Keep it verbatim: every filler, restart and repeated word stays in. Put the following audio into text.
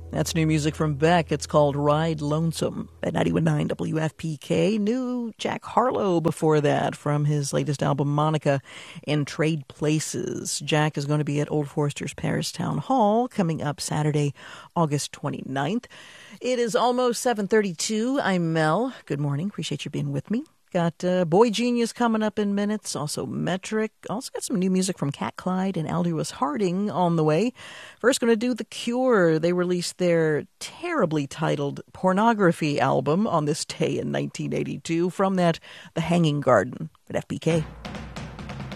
That's new music from Beck. It's called Ride Lonesome at ninety-one point nine W F P K. New Jack Harlow before that from his latest album, Monica in Trade Places. Jack is going to be at Old Foresters Paris Town Hall coming up Saturday, August twenty-ninth. It is almost seven thirty-two. I'm Mel. Good morning. Appreciate you being with me. Got uh, Boy Genius coming up in minutes, also Metric. Also got some new music from Cat Clyde and Aldous Harding on the way. First going to do The Cure. They released their terribly titled Pornography album on this day in nineteen eighty-two from that The Hanging Garden at F P K.